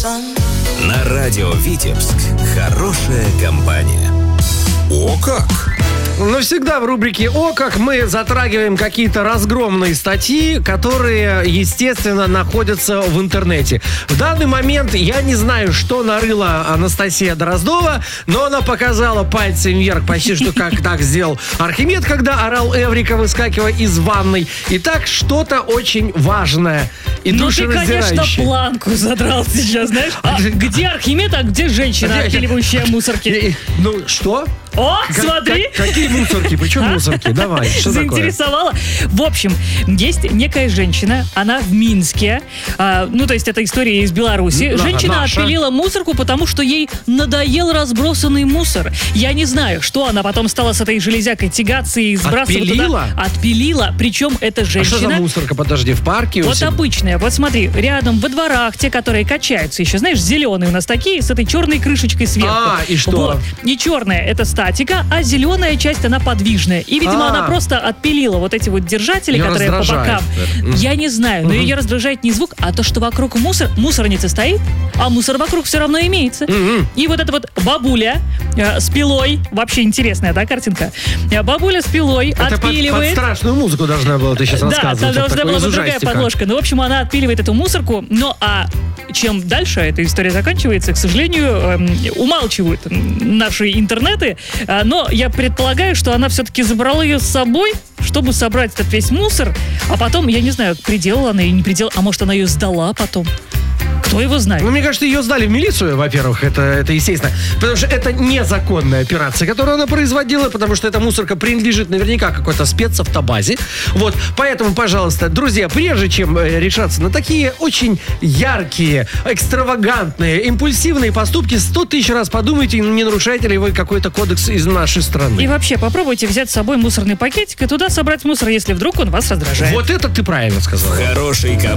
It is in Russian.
На радио Витебск. Хорошая компания. О как! Но всегда в рубрике «О, как» мы затрагиваем какие-то разгромные статьи, которые, естественно, находятся в интернете. В данный момент я не знаю, что нарыла Анастасия Дроздова, но она показала пальцем вверх почти что как так сделал Архимед, когда орал Эврика, выскакивая из ванной. Итак, что-то очень важное и душераздирающее. Ну ты, конечно, планку задрал сейчас, знаешь. А где Архимед, а где женщина, отпиливающая мусорки? Ну, что? О, смотри! Какие мусорки? Почему мусорки? Давай, что такое? Заинтересовала. В общем, есть некая женщина, она в Минске. То есть это история из Беларуси. Женщина отпилила мусорку, потому что ей надоел разбросанный мусор. Я не знаю, что она потом стала с этой железякой тягаться и сбрасывать туда. Отпилила? Причем эта женщина... А что за мусорка? Подожди, в парке? Вот обычная. Вот смотри, рядом во дворах, те, которые качаются еще, знаешь, зеленые у нас такие, с этой черной крышечкой сверху. И что? Вот. И черная — это статика, а зеленая часть, она подвижная. И, видимо, она просто отпилила вот эти вот держатели, её которые по бокам. Я не знаю, но ее раздражает не звук, а то, что вокруг мусорница стоит, а мусор вокруг все равно имеется. И вот эта вот бабуля с пилой, вообще интересная, да, картинка? Бабуля с пилой это отпиливает. под страшную музыку должна была ты сейчас рассказывать. Да, там должна была быть другая подложка. Ну, в общем, она отпиливает эту мусорку. Ну, а чем дальше эта история заканчивается, к сожалению, умалчивают наши интернеты. Но я предполагаю, что она все-таки забрала ее с собой, чтобы собрать этот весь мусор. А потом, я не знаю, приделала она или не приделала. А может, она ее сдала потом? Кто его знает? Ну, мне кажется, ее сдали в милицию, во-первых, это естественно. Потому что это незаконная операция, которую она производила, потому что эта мусорка принадлежит наверняка какой-то спецавтобазе. Вот, поэтому, пожалуйста, друзья, прежде чем решаться на такие очень яркие, экстравагантные, импульсивные поступки, 100 тысяч раз подумайте, не нарушаете ли вы какой-то кодекс из нашей страны. И вообще, попробуйте взять с собой мусорный пакетик и туда собрать мусор, если вдруг он вас раздражает. Вот это ты правильно сказала. Хороший